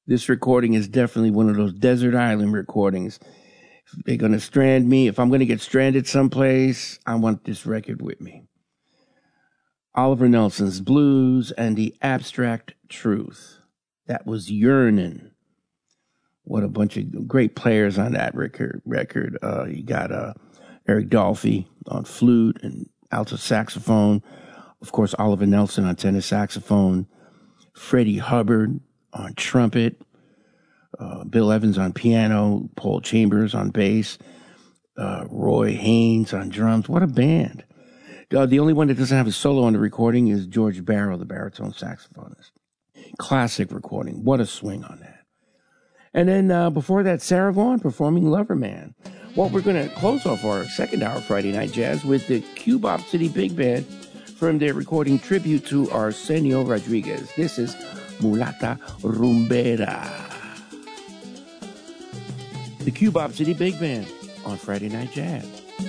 This recording is definitely one of those desert island recordings. If they're going to strand me, if I'm going to get stranded someplace, I want this record with me. Oliver Nelson's Blues and the Abstract Truth. That was Yearnin'. What a bunch of great players on that record. You got Eric Dolphy on flute and alto saxophone. Of course, Oliver Nelson on tenor saxophone. Freddie Hubbard on trumpet. Bill Evans on piano. Paul Chambers on bass. Roy Haynes on drums. What a band. The only one that doesn't have a solo on the recording is George Barrow, the baritone saxophonist. Classic recording. What a swing on that. And then before that, Sarah Vaughan performing Lover Man. Well, we're going to close off our second hour Friday Night Jazz with the Cubop City Big Band from their recording tribute to Arsenio Rodriguez. This is Mulata Rumbera. The Cubop City Big Band on Friday Night Jazz.